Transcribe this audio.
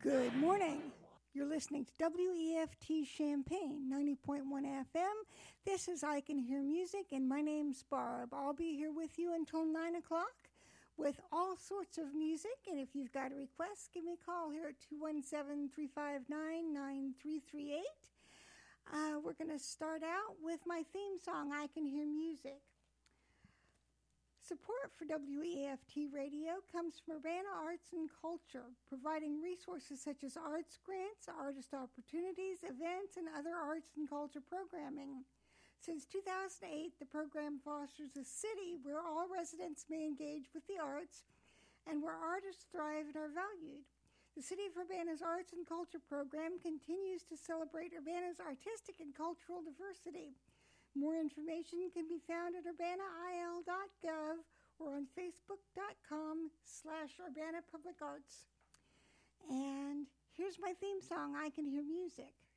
Good morning. You're listening to WEFT Champaign, 90.1 FM. This is I Can Hear Music, and my name's Barb. I'll be here with you until 9 o'clock with all sorts of music. And if you've got a request, give me a call here at 217-359-9338. We're going to start out with my theme song, I Can Hear Music. Support for WEFT Radio comes from Urbana Arts and Culture, providing resources such as arts grants, artist opportunities, events, and other arts and culture programming. Since 2008, the program fosters a city where all residents may engage with the arts and where artists thrive and are valued. The City of Urbana's Arts and Culture program continues to celebrate Urbana's artistic and cultural diversity. More information can be found at urbanail.gov or on facebook.com/Urbana Public Arts. And here's my theme song, I Can Hear Music.